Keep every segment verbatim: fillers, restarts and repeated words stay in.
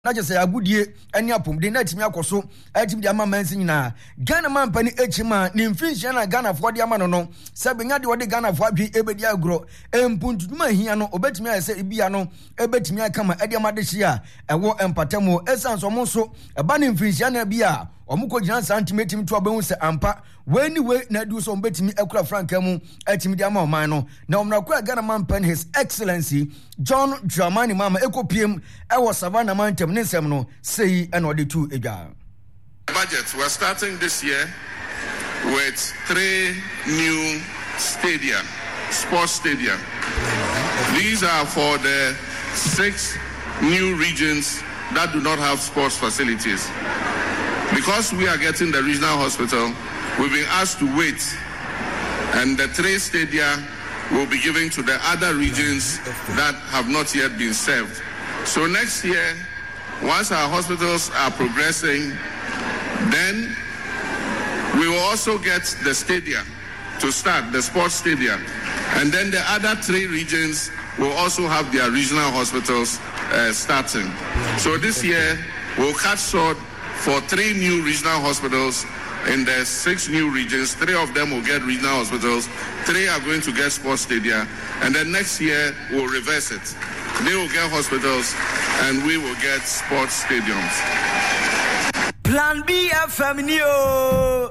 na je say agudie ani apomde na timi akoso atimi de ama mansi nyina Ghana man pani echima ni mfinhia na Ghana fo de ama no no se benya de wode Ghana fo adwe ebedi agro empuntuma hia no obetimi ayese ibia no ebetimi akama ade ama de hia ewo empatamo esanso mo so eba ni mfinhia na bia omuko gina santimetim to abahu se ampa weni we na du so mbetimi akura franka mu atimi de ama oman no na omrakura Ghana man pen His Excellency John Dramani Mahama ekopiem ewo Savannah mantem ne nsem no sei and odi two ega budget. We're starting this year with three new stadium, sports stadium. These are for the six new regions that do not have sports facilities. Because we are getting the regional hospital, we've been asked to wait, and the three stadia will be given to the other regions that have not yet been served. So next year, once our hospitals are progressing, then we will also get the stadium to start, the sports stadium. And then the other three regions will also have their regional hospitals uh, starting. So this year, we'll cut short for three new regional hospitals in the six new regions. Three of them will get regional hospitals. Three are going to get sports stadia. And then next year, we'll reverse it. They will get hospitals and we will get sports stadiums. Plan B F M Yo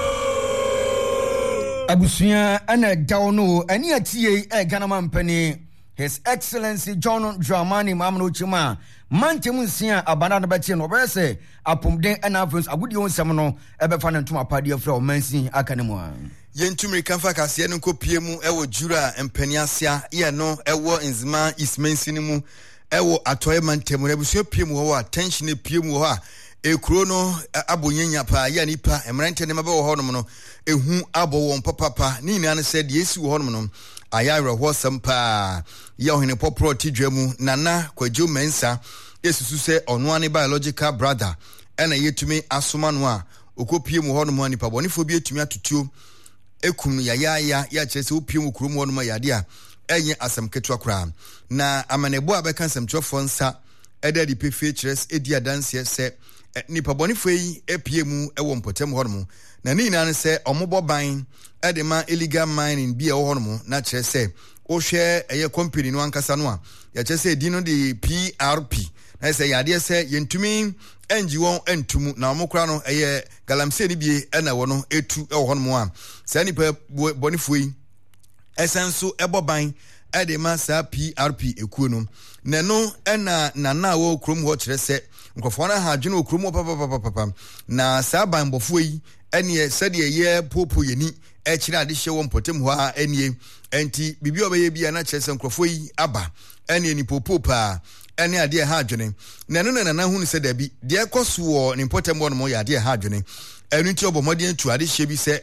Abusuya ana dawno ani atie e Ghana man pani His Excellency John Dramani Mahama Chima mantem nsia abana na betie no be se apomden ana afrons agudi onsem no ebefa na ntuma pade afra o mansi akane mu a yentumri kanfa kase no kopie mu ewo jura empaniasia ye no ewo nzima ismansi ni mu ewo atoye mantem na busuya pie mu ho attention e pie mu ho a ekuro no abonyenya pa ya nipa emrante ne mabe wo ho no no ehu abo won papapa ni nyina ne said yesi wo ho no no ayara ho sampa ya ohene popro tidwa mu nana kwajo mensa yesusu se ono ane biological brother ena yetumi asoma no a okopie mu ho no mo nipa bonifo bi etumi atutuo ekum ya ya ya ya kyerese opie mu kuro mu ho no ma yade a enye asam ketua kura na amanebo abeka nsam twofo nsa eda di pefe kyerese edi adanse se nipa bonifo yi epie mu ewo mpotem ho no na ni nyina ne se omobo ban edema illegal mining bi e ho no na kyerese o hwe eye company no ankasa no a ya kyerese di no di P R P na se yade se yentumi enji won entumu na omokra no eye galamse ni bie e na wo no etu e ho no a se nipa bonifo yi esenso ebo ban edema sa P R P ekuo no na no ena nana wo krom ho kyerese nkofo na ha dwene okromo papa papa na saa banbofo yi ene sede ye popo yeni e kire ade hye wo mpotem ho a ene enti bibi obeye bia na kyerese nkofo yi aba ene ni popo pa ene ade ha dwene na no na na hu ne se da bi de ekoso wo ni mpotem ho no mo ya ade ha dwene enu ti obomodien tu ade hye bi se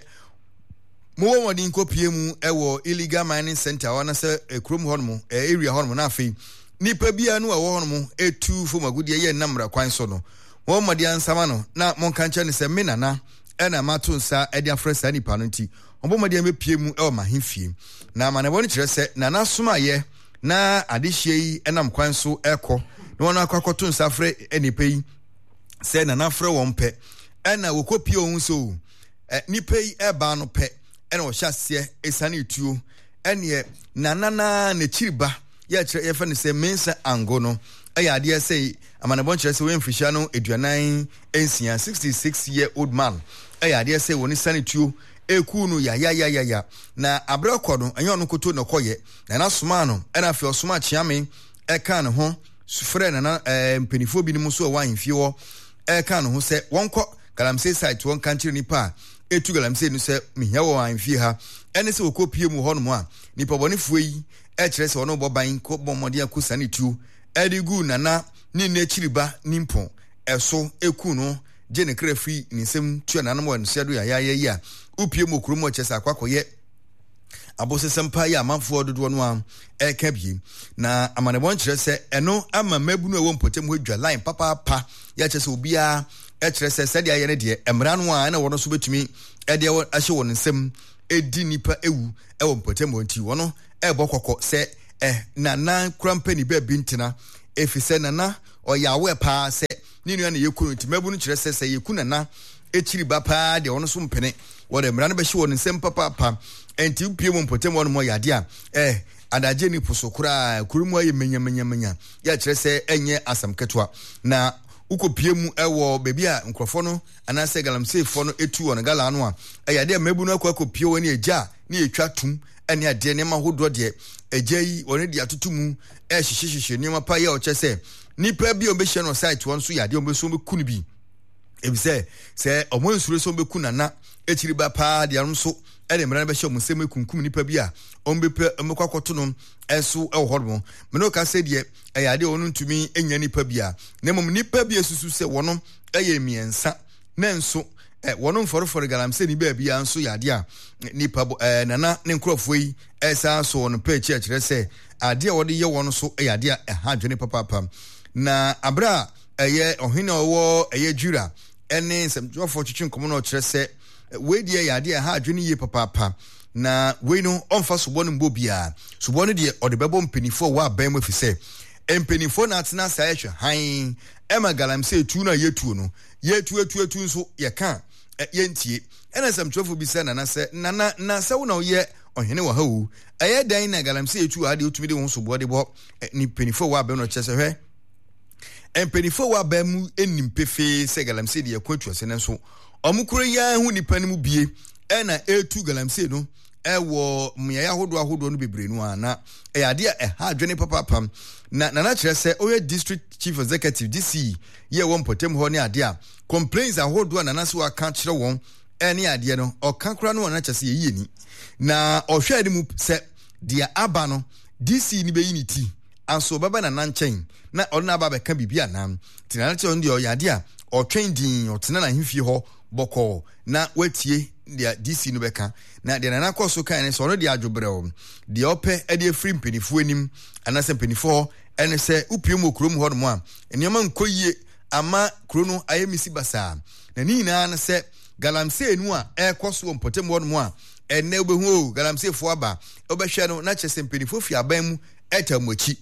mo wo modin kopie mu ewo illegal mining center wana se ekrom ho no mo area ho no na afei nipa bia no wo hono etu fo magudie ye namra kwan so no wo mode ansama no na monka nche ne se me nana ena mato nsa ede afresa nipa no nti ombo mode mepie mu e o mahemfie na manebo no kire se nana soma ye na adehie yi enam kwan so ekọ na wona akwakoto nsa afre enipa yi se nana afre won pe ena wo kopie ohun so eh, nipa yi eba no pe ena wo hyase esane etuo ene nana na ne chiriba ya chere ye fa ne se mensa ango no aya ade say amanabon chere se we mfisha no aduanan ensia sixty-six year old man aya ade say woni sanituo eku no ya ya ya ya ya na abrekọ no enye ono koto no koye na na soma no na afi osoma chiame e ka ne ho sufre na na mpenifo bi ni mu so wa hemfie wo e ka ne ho se wonko galamse site won kanchire nipa etu galamse no se mihia wo wa hemfie ha ene se okopie mu ho no mo a nipa bonifuo yi e kire se ono boban ko bomode akusa ne tu edigu nana ni na chiriba nimpo eso eku no je ne kra free ni sem tu nana mo nse do ya ya ya upie mo kuro mo chesa akwakoye abose sempa ya manfo dodo no am e ka bi na amanebon kire se eno ama mabunu ewo mpotem ho dwa line papa pa ya chese obia e kire se se dia ye ne de emra no a na wono so betumi e de ahye won nsem edi nipa ewu ewo mpotem ho nti wono e bokoko se eh nana krampani ba bintina efise nana ɔyɛ awe pa sɛ ne nua ne yɛku nti mabu no kyerɛ sɛ sɛ yɛku nana ɛkyiri ba paa deɛ ɔno so mpene wɔde mmara no bɛhyɛ wɔ ne nsɛm papaapa enti wopie mu mpɔtam wɔ no mɔ yɛade a eh adagye ni poso koraa kuru mu ayɛ menyamanyamanya yɛ kyerɛ sɛ ɛnyɛ asam ketewa na ukopie mu ɛwɔ beebi a nkrɔfo no anase galamseefo no etu wɔ no gala no a ɛyɛ de mabu no akɔ akopie wɔ ne agya ne etwa tum ɛne ade ne ma hodo de agya yi wɔne de atoto mu ɛhyehyehye ne ma pa yɛ ɔkyɛ sɛ nipa bi obɛhyɛ no site wɔn so yɛ ade obɛso bɛku no bi ebi sɛ sɛ ɔmo nsuro so bɛku nana ekyiri ba pa de arum so ɛde mmara no bɛhyɛ ɔmo nsɛm ekunkum nipa bi a ɔmo bɛpɛ ɔmo kwakɔto no ɛso ɛwɔ hɔ no me no ka sɛ deɛ ɛyɛ ade ɔno ntumi enya nipa bi a na mmom nipa bi esusu sɛ wɔno ɛyɛ mmiɛnsa na nso ɛ wɔno mfɔrɔfɔrɔ galamsɛ ni baabi a nso yɛ ade a nipa ɛɛ nana ne nkurɔfoɔ yi ɛsa so wɔn pɛ kyerɛ kyerɛ sɛ ade a wɔde yɛ wɔn so ɛyɛ ade a ɛha adwene papaapa na abra ɛyɛ ɔhene ɔwɔ ɛyɛ jura ɛne nsɛmtwerɛfoɔ twitwi nkɔmɔ na ɔkyerɛ sɛ wei deɛ yɛ ade a ɛha adwene yie papaapa na wei no ɔmfa sobɔ no mbɔ biara sobɔ no deɛ ɔde bɛbɔ mpanimfoɔ wɔ aban mu afi sɛ mpanimfoɔ na atena saa yɛhwɛ hann ɛma galamsey etu no a yɛtuo no yɛtu etu etu nso yɛka yɛntie ɛna nsɛmtwerɛfoɔ bi sɛ nana sɛ nana na sɛ wo na woyɛ ɔhene wɔ ha o ɛyɛ dan na galamsey etu a ade otumi de ho sobɔ de bɔ ni mpanimfoɔ wɔ aban no kyerɛ sɛ hwɛ mpanimfoɔ wɔ aban mu enim pefee sɛ galamsey de yɛkɔ atu ase ne nso ɔmo kuro yɛn ho nipa no mu bie ɛna etu galamsey no ɛwɔ mmeaeɛ ahodoɔ ahodoɔ no bebree no a na ɛyɛ ade a ɛha adwene papapam na nana kyerɛ sɛ ɔyɛ district chief executive D C yɛ wɔ mpɔtam hɔ ne ade a complaints ahodoɔ a nana so aka kyerɛ wɔn ɛne adeɛ no ɔka koraa no wɔn akyɛ sɛ yɛyie ni na ɔhwɛ ade mu sɛ deɛ aba no D C ni bɛyi ne ti anso ɔbɛba nana nkyɛn na ɔno na aba bɛka biribi anam nti nana kyerɛ no deɛ ɔyɛ ade a ɔtwɛn din ɔtena n'ahemfie hɔ bɔkɔɔ na watie deɛ D C no bɛka na deɛ nana kɔ so kan ne sɛ ɔno deɛ adwobrɛw deɛ ɔpɛ ɛde afiri mpanimfoɔ anim anasɛ mpanimfoɔ ɛne sɛ wopie mu kurom hɔ nom a nneɛma nkɔ yie ama kuro no ayɛ misi basaa na ne nyinaa ne sɛ galamsey no a ɛrekɔ so wɔ mpɔtam hɔ nom a ɛnnɛ wobɛhu o galamseyfoɔ aba wobɛhwɛ no na kyerɛ sɛ mpanimfoɔ fi aban mu ɛta mu akyi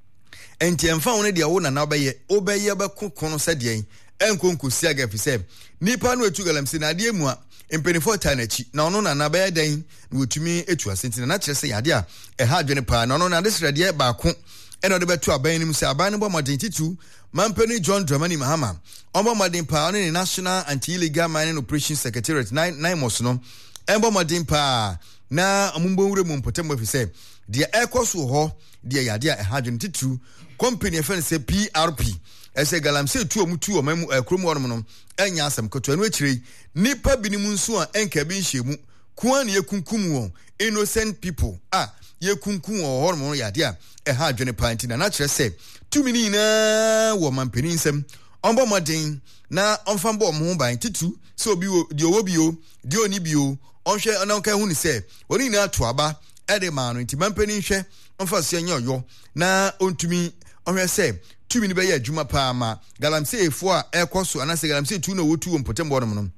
ɛnti ɛmfa wo no deɛ wo nana wobɛyɛ wobɛyɛ bɛko no sɛdeɛ ɛnko nkosi aga fi sɛ nipa no etu galamsey na adeɛ mu a mpanimfoɔ taa n'akyi na ɔno nana bɛyɛ dan na wɔtumi etu ase nti na kyerɛ sɛ yade a ɛha adwene paa na ɔno na ade srɛdeɛ baako ɛna ɔde bɛto aban no mu sɛ aban no bɔ mmɔden titu mampani John Dramani Mahama ɔbɔ mmɔden paa ɔne ne National Anti-Illegal Mining Operations Secretariat nine nine mos no ɛbɔ mmɔden paa na ɔmombɔ wura mu mpɔtam afi sɛ deɛ ɛkɔ so hɔ deɛ yade a ɛha adwene titu company ɛfɛ no sɛ P R P ɛsɛ galamsey tu ɔmo tu ɔmo mu ɛkurom hɔ nom no ɛnya asɛm ketewa no akyire nipa binom nso a ɛnka bi nhyɛ mu koa ne yɛkunkum wɔn innocent people a yɛkunkum wɔ hɔ nom no yade a ɛha adwene paa nti na na kyerɛ sɛ tumi ne nyinaa wɔ mampanin nsɛm ɔmbɔ mmɔden na ɔmfa mbɔ ɔmo ho ban titu sɛ obi wo deɛ ɔwɔ bio deɛ ɔni bio ɔnhwɛ ɔnanka hu ne sɛ wɔne nyinaa to aba ɛde maa no nti mampanin hwɛ ɔmfa so nyɛ ɔyɔ na ɔntumi ɔhwɛ sɛ tumi ni bɛyɛ adwuma paa ma galamseyfoɔ a ɛkɔ so anasɛ galamsey tu na wɔtu wɔ mpɔtam hɔ nom no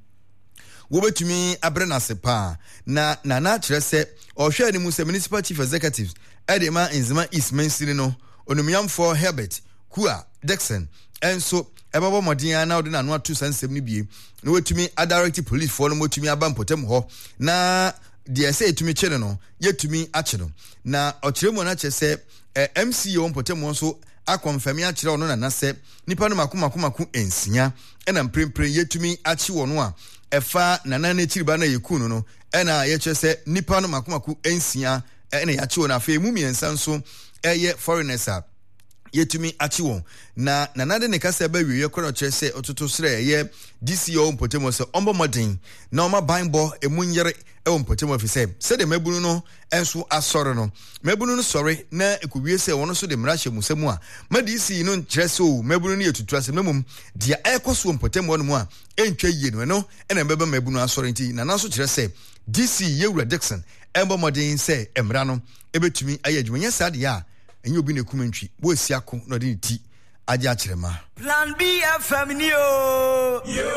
wɔbɛtumi abrɛ no ase paa na nana kyerɛ sɛ ɔhwɛ ne mu sɛ municipal chief executives ɛde ma nzema east mansini no onomyamfoɔ Herbert Kua Dixon ɛnso ɛbɛbɔ mmɔden a na wɔde n'ano ato saa nsɛm no bie na wɔtumi adirect policefoɔ no wɔtumi aba mpɔtam hɔ na deɛ sɛ ɛtumi kye no no yɛtumi akye no na ɔkyerɛ mu no akyerɛ sɛ M C wɔ mpɔtam hɔ nso akɔmfami akyerɛ ɔno nana sɛ nipa no mako mako mako ensia ɛna mprempren yɛtumi akyi wɔ no a ɛfa nana no akyiri ba no yɛku no no ɛna yɛkyerɛ sɛ nipa no mako mako ensia ɛna yɛakyi wɔ no afei mu mmiɛnsa nso ɛyɛ foreigners a yɛtumi akyi wɔn na nana de ne kasa bɛwie yɛkɔ no kyerɛ sɛ ɔtoto serɛ ɛyɛ D C ɔwɔ mpɔtam sɛ ɔmbɔ mmɔden na ɔma ban bɔ emu nyere ɛwɔ mpɔtam afi sɛ sɛdeɛ mabunu no ɛnso asɔre no mabunu no sɔre na ɛkɔwie sɛ wɔn nso de mmara hyɛ mu nsɛm a ma D C no nkyerɛ sɛ o mabunu no yɛ tutu asɛm na mmom deɛ ɛkɔ so wɔ mpɔtam hɔ no mu a ɛntwa yie no ɛno ɛna mbɛba mabunu asɔre nti nana nso kyerɛ sɛ D C yɛwura Dixon ɛmbɔ mmɔden sɛ mmara no ɛbɛtumi ayɛ adwuma nyɛ saa deɛ a ɛnyɛ obi na ekuma ntwi wo esi ako na ɔde ne ti agye akyerɛ ma Plan B F M ni o yo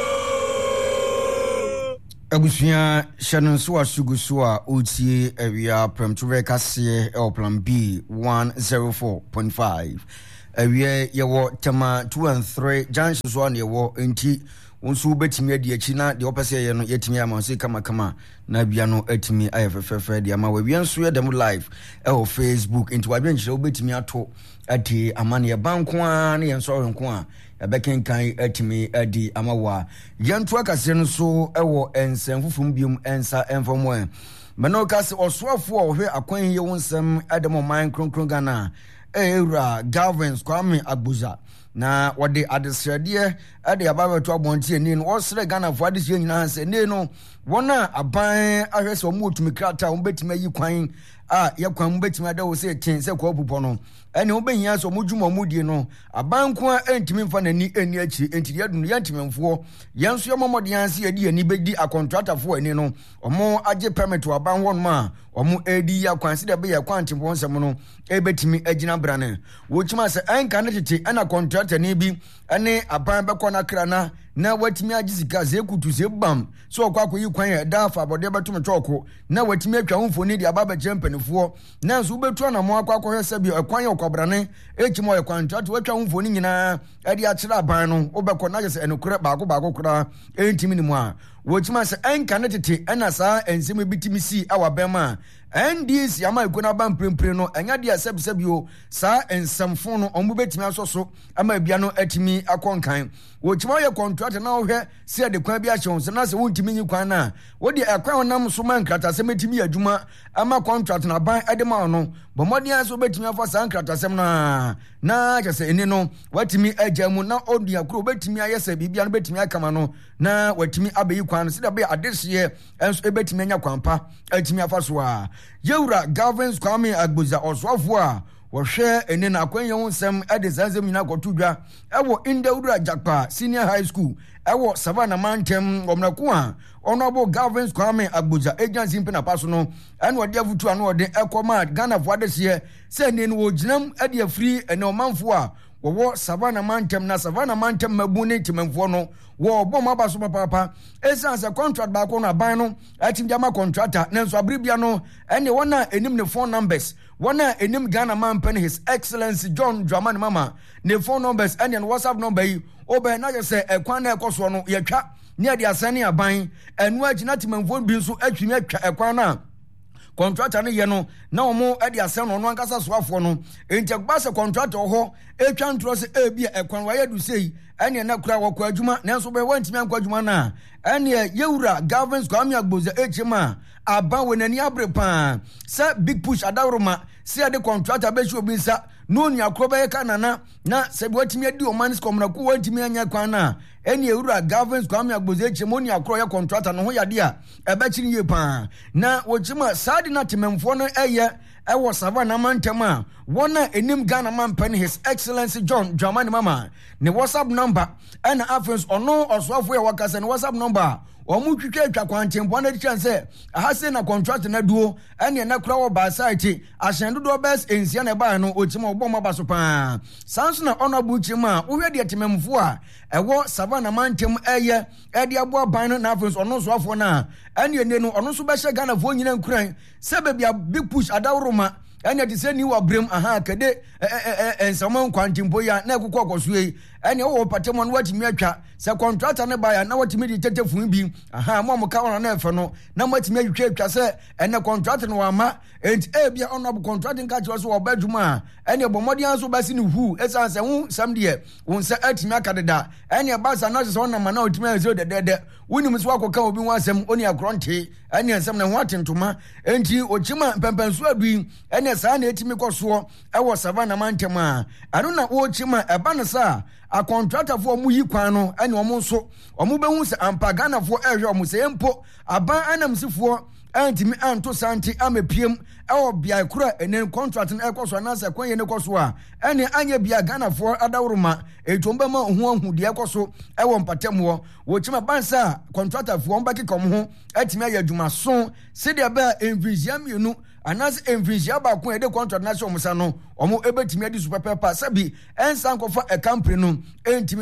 abusua hyɛ no nso asugu so a otie awia prɛmtwerɛ kaseɛ ɛwɔ Plan B one oh four point five awie yewo tema two and three junctions one yewo enti unsu betimi adi achi na de opese ye no yetimi ama se kama kama na bia no atimi ayefefefe de ama we wienso ye dem live e o Facebook enti wa bia nchire obetimi ato ati amane ye banko a na yenso renko a ya bekenkan atimi adi ama wa yento akase no so e wo ensemfufum biom ensa enfomo e menokase osoafo o hwe akwan ye wonsem ademo man kronkron Ghana Era Gavins Kwame Agbuza na wode adesrade ade ababeto abonti eni no osre Ghana fo adesye nyina se ne no wona aban ahwese omo otumi krata o betime yi kwan a yakwan betime ada wo se tin se kwa pupo no ene obehia so modwuma modie no aban ko entimi mfa nani eni achi enti yadu no yantimemfo yanso yomomode anse yadi ani bedi a contractor fo eni no omo age permit wa ban won ma omo edi yakwan se de be yakwan timpo nsem no e betimi agina brane wo chima se enka ne tete ana contractor ni bi ene aban be kona krana na watimi agizika ze kutu ze bam so kwa koyi kwan ya da fa bode betum choko na watimi atwa homfoni de ababa jempanifo na so betu na mo akwa akwa hwese bi kwan ya okobrane echimo ya kwan tatu watwa homfoni nyina ade akira aban no obekọ na jese enokure baako baako kura entimi ni mu a wochima se enka ne tete ena saa ensem bitimi si awabema N D C ama ikona ban prempre no enya dia sebsebio sa ensamfo no ombu betimi asoso ama bia no atimi akonkan wochima ye contract na ohwe se de kwan bia chon se na se wontimi nyi kwan na wodi akwan nam so man krata se metimi adwuma ama contract na ban edema no bomodi aso betimi afa san krata sem na na jese eni no watimi ajamu na odia kro betimi ayese bibia no betimi akama no na watimi abeyi kwan se de be adehye enso ebetimi anya kwanpa atimi afa so a Yewura Gavins Kwame Agbuza oswafo a wohwe ene na akwanya wonsem ade zanzem nyina kotudwa ewo Indewura Jakpa Senior High School ewo Savannah Mantem omnako a Honorable Gavins Kwame Agbuza agency mpena paso no ene ode avutu anu ode ekoma Ghana fo adehye se ne no woginam ade afri ene omanfo a wo Savannah Mantem na Savannah Mantem mabu ne timemfo no wo bom abaso papa esa se contract ba ko na ban no atim jama contractor nenso abribia no ene wona enim ne phone numbers wona enim Ghana man pen His Excellency John Dramani Mahama ne phone numbers ene no WhatsApp number yi obe na je se ekwan na ekoso no yetwa ne ade asane aban enu agina timemfo bi nso atwimi atwa ekwan na contractor ne ye no na omo ade asem no no ankasa soafo no enti gbase contractor ho etwa ntro se ebia ekwan wa yadu sei ene na kura wakwa adwuma nanso be wantimi ankwa adwuma na ene Yewura Gavins Kwame Agbuza echema aba wenani abrepa sa big push adawroma se ade contractor be shi obi nsa no nya kroba ye kanana na se bi watimi adi omanis komnaku wantimi anya kwan na ene Yewura Gavins Kwame Agbuza echema oni akro ye contractor no ho yade a ebe chiri ye pa na wochima sadi na timemfo no eye ewo Savannah Mantem a wona enim Ghana man pen His Excellency John Dramani Mahama ne WhatsApp number and afens ono oswafo ya wakase ne WhatsApp number omu twitwa atwa kwantempo na chance ahase na contract na duo ene na kura wo ba site ahyen dodo best ensia na ba no ochima oboma baso pa sanso na honorable chima wo hwe de tememfo a ewo Savannah Mantem eye ede abo ban no na afens ono oswafo na ene ne no ono so be hye Ghana fo nyina nkuran sebe bia big push adawroma ene de se ni wa brem aha kede ensama kwantimpo ya na ekukọ kosue ene wo patemo no watimi atwa se contractor ne ba ya na watimi di tetefun bi aha mo mo ka wona na efe no na watimi atwa atwa se ene contractor no ama ent e bia honorable contracting ka chiro so wo badwuma ene bomodi anso basi ni hu esa se hu sam de won se atimi akadeda ene ba sa na se wona ma na otimi azo de de de woni so akoka obi wansem oni akronte ene ensem ne ho atentoma enti ochima pempenso adu ene saa na etimi koso ewo Savannah Mantem a anu na wo chima eba no sa a contractor fo mu yi kwan no ene omo nso omo behu se ampa Ghana fo ehwe omo se empo aban anamsifo antimi anto santi amepiem ewo bia kura enen contract na ekoso na se kwenye ne koso a ene anya bia Ghana fo adawroma etomba ma ho ahu de ekoso ewo mpatemwo wo chima bansa contractor fo ombaki kom ho atimi ayadwuma so se de ba envision mienu anas envisia ba ko ede contract na so musa no omo ebetimi adi super pepper sabi ensan kofa e company no entimi ma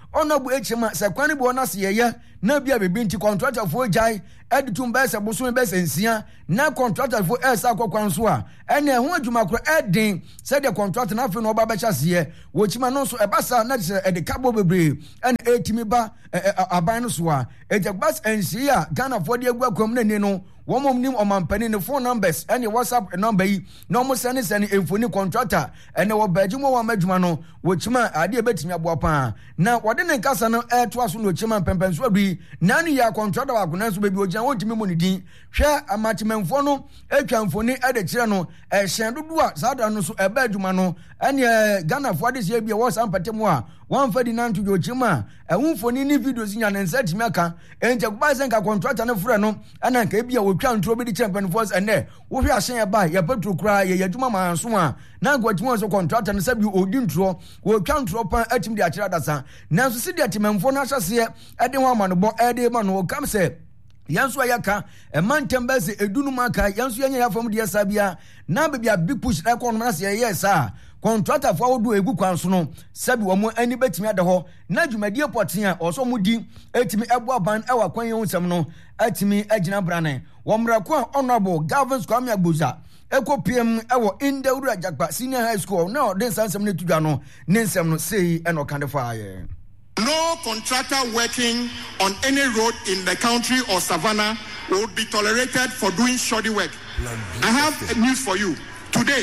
Honorable Echema se kwani bo na se ye na bia bebi nti contractor fo jai editum be se boso be se nsia na contractor fo esa kwakwan so a ene ho adwuma kro edin se de contractor na fe no ba ba chase wo chima no so e basa na se e de kabo bebre ene etimi ba aban no so a e je bas ensia Ghana fo de agua kom na ni no wo mom nim omampani ne phone numbers ene WhatsApp number yi no mo send send infoni contractor ene wo bajumo wa madwuma no wo chima ade betimi aboa pa na wode ne kasa no e to aso no chima pempenso adu na ne ya contractor wa gona so bebi ogina won timi mo ne din hwe amatimemfo no etwa mfoni ade kire no e hyen dodo a sada no so e ba adwuma no ene Ghana fo ade se bia wo sampatemu a wan fadi nanto jo chima e mfoni ni videos nya ne nsa timi aka enje kuba se nka contractor ne frɛ no ana nka bia wo twa ntro bi di champion force ene wo hwe ahyen e ba ya petro kra ye yadwuma manso a na gwatimo so contractor ne sabi odi ntro wo twa ntro pan atim di akira dasa na so se di atimemfo na hyase e de ho amanobɔ e de ma no kam se yanso ayaka e mantembese edunu maka yanso yanya yafom de sabia na bebia big push na kono na se yes a contractor fo awodo egu kwanso no sabi wo mo ani betimi ade ho na dwumadie poten a oso mudi etimi ebo aban e wa kwan yonsam no atimi agina brane wo mrako a honorable Gavin Kwame Agboza eko P M e wo Indewuru Ajagba Senior High School na den sansem ne tudwa no ne nsem no sei e no kande fa aye. No contractor working on any road in the country or savannah would be tolerated for doing shoddy work. I have news for you. Today,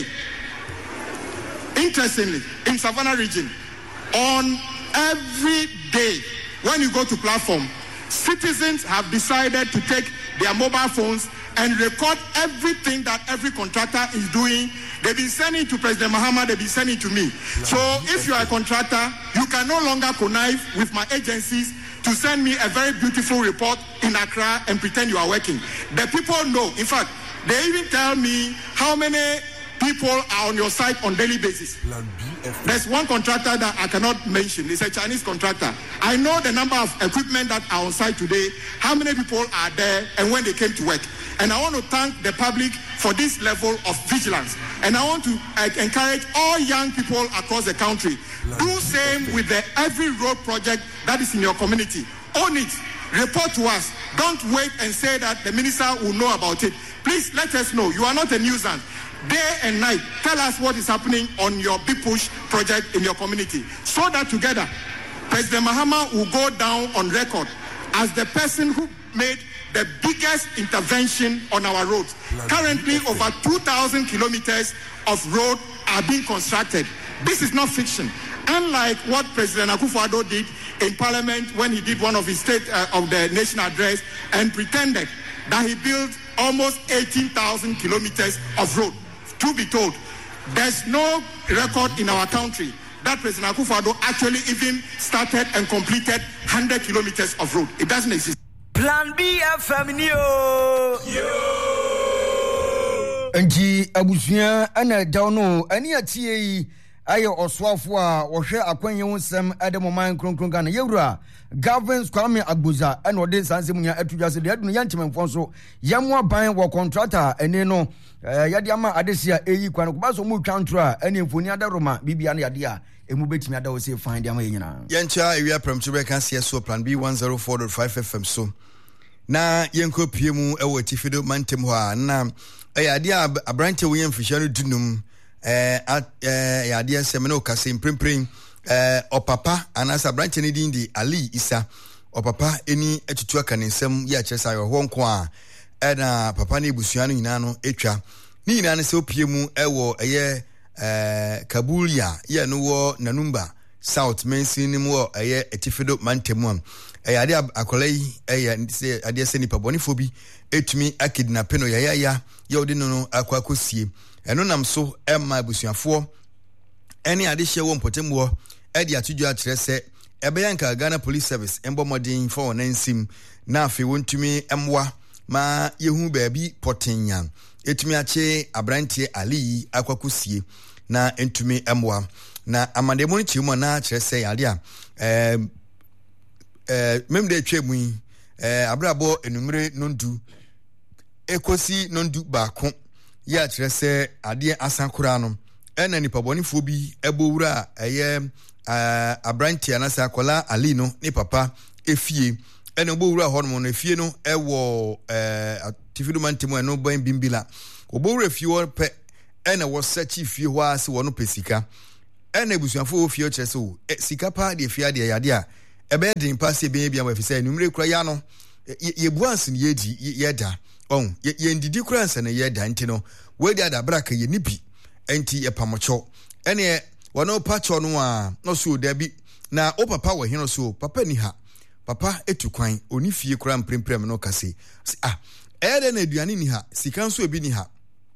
interestingly, in Savannah region, on every day, when you go to platform, citizens have decided to take their mobile phones and record everything that every contractor is doing. They've been sending to President Mahama, they've been sending to me. So if you are a contractor, you can no longer connive with my agencies to send me a very beautiful report in Accra and pretend you are working. The people know. In fact, they even tell me how many people are on your site on daily basis. There's one contractor that I cannot mention. It's a Chinese contractor. I know the number of equipment that are on site today, how many people are there, and when they came to work. And I want to thank the public for this level of vigilance. And I want to uh, encourage all young people across the country. Do same with the every road project that is in your community. Own it. Report to us. Don't wait and say that the minister will know about it. Please let us know. You are not a nuisance. Day and night, tell us what is happening on your Big Push project in your community. So that together, President Mahama will go down on record as the person who made the biggest intervention on our roads. Currently, over two thousand kilometers of road are being constructed. This is not fiction. Unlike what President Akufo-Addo did in Parliament when he did one of his State uh, of the Nation address and pretended that he built almost eighteen thousand kilometers of road. To be told, there's no record in our country that President Akufo-Addo actually even started and completed one hundred kilometers of road. It doesn't exist. Plan B F M yo. Anji abusua ana dawno ani atie yi aye oswafo a wo hwe akwanye wonsem ademoman kronkron Ghana yewura Gavin Kwame Agboza ana ode sansem nya atudwase de adunu yantememfo so yamo ban wo contractor ene no yade ama adesia eyi kwan ko baso mu twantro a ene mfoni adaroma bibia na yade a emu betimi adawo se fan de ama yenyina yencha ewia premtu be kan se so plan B one oh four point five F M so na yenko pie mu ewo tifido mantem ho a na ayade abrante wo yemfihia no dunum eh eh yade semene okase mprempren eh opapa anasa branch ne din di Ali Isa opapa eni atutu aka ne nsem ya kyeresa yo ho nko a na papa ne busua no nyina no etwa ni nyina ne se opie mu ewo eye eh Kabulia ye no wo Nanumba South Mensi ni mu eye etifido mantemu am eyade akolai eye se ade se nipa bonifo bi etumi akidnap no ya ya ya ye odi no no akwa kosie eno nam so emma busuafo eni ade hye wo mpotemu wo edi atudwa akyerɛ sɛ ɛbɛyanka Ghana Police Service embo modern for nansim na afi wontumi emwa ma yehu baabi potenya etumi ache abrantie Ali akwakosie na entumi emwa na amademo ni chimu na akyerɛ sɛ yade a eh eh memde twemu eh abrabo enumere nondu ekosi nondu baako ya akyerɛ sɛ ade asankora no ɛna nipa bɔnefo bi ebowura ɛyɛ uh, abranti anasa akola ali no ne papa efie ene obowura hono no efie no ewo eh tifidu mantemu eno ban bimbila obowura efie wo pe ene wo search fie ho ase wo no pesika ene busuafo ofie o kire so sika pa de efie de yade a ebe din pa se ben bia wa fisa numre kura ya no ye buanse ne yedi yeda on ye ndidi kura ansa ne yeda ntino we dia da braka ye nibi enti ye pamocho ene wono pacho no a no so dabi na o papa wo hino so papa ni ha papa etu kwan oni fie kura mpremprem no kase ah ede na aduane ni ha sika nso ebi ni ha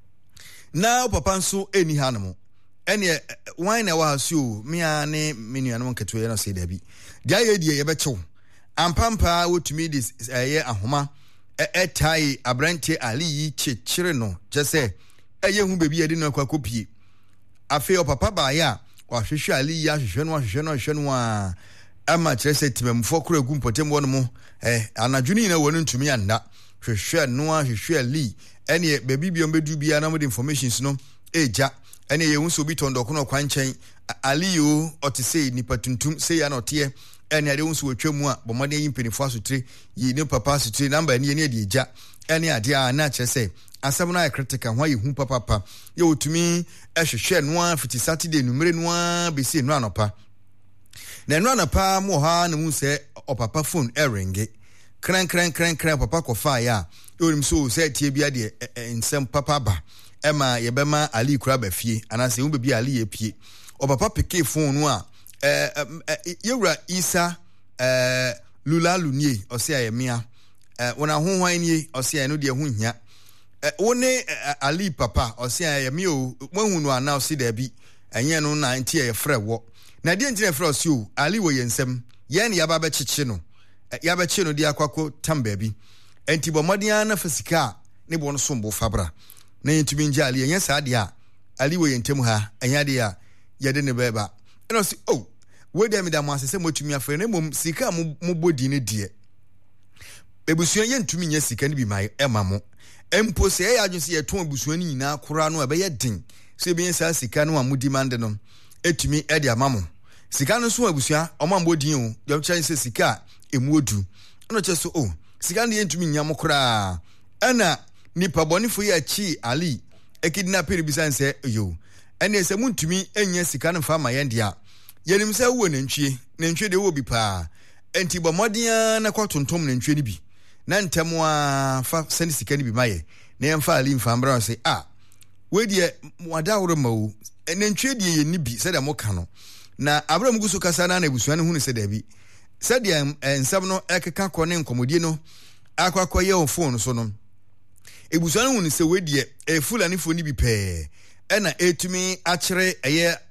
na o papa nso eni ha no ene wine na wa so mia ne menuanom keto ye no se dabi dia ye die ye bechew ampampa wotumi dis eye ahoma etai abrante ali yi chechire no jese eye hu bebi ye di no kwakopie afi o papa ba ya wa hwehwe ali ya hwehwe no hwehwe no hwehwe no a ama chese timemfo kura gu mpotem wono mo eh anadwuni na wonu ntumi anda hwehwe no a hwehwe ali ene bebi biom bedu bia na mo informations no eja ene ye hu so bi tondo kono kwanchen ali yo otise nipa tuntum se ya na ote ene ade hu so wotwamu a bomade yi mpenifo asotire yi ne papa asotire number ne ne de eja ene ade a na chese asem na critical ho yehu papa papa ye otumi ehwehwe no a fiti Saturday numere no a be se no anopa na no anopa mo ha na mu se opapa phone eringe kran kran kran kran papa ko fa ya yorim so se tie bia de ensem papa ba ema ye bema ali kura ba fie anase wo bebi ali ye pie opapa peke phone no a eh yewura Isa eh lula lunie ose ayemia eh wona hohwan nie ose ay no de ho hia eh woni ali papa ose ayemia o wahu no ana ose da bi enye no na ntie ye frɛ wo na de ntie frɛ ose o ali wo yensem ye ne yaba ba kyeche no yaba kye no de akwako tamba bi enti bo modea na fasika ne bo no sombo fabra na yentumi nje ali enye sa de a ali wo yentem ha enya de a ye de ne beba eno si oh we dem da mo asese motumi afre na mom sika mo bodi ne die ebusuan ye ntumi nya sika ne bi mai ema mo empo se ya adwun se ye ton ebusuan ni nyina kora no ebe ye din se bi sa sika no amudi mande no etumi e de amamo sika no so ebusuan omambodin o dem chan se sika emu odu no che so oh sika ne ye ntumi nya mo kora ana nipa bonifo ye chi ali ekidina pere bisan se yo ene se muntumi enya sika no fa ma ye ndia yenim se wo nantwie nantwie de wo bi pa enti bomodea na kwatontom nantwie ni bi na ntemo a fa sene sika ni bi maye na yemfa ali mfa mbra se ah we de wada woro mawo nantwie de ye ni bi se de mo ka no na abram gusu kasa na na ebusuane hu ne se da bi se de ensam no ekeka kɔ ne nkomodie no akwakɔ ye on phone so no ebusuane hu ne se we de e fulani fo ni bi pe ena etumi akere eye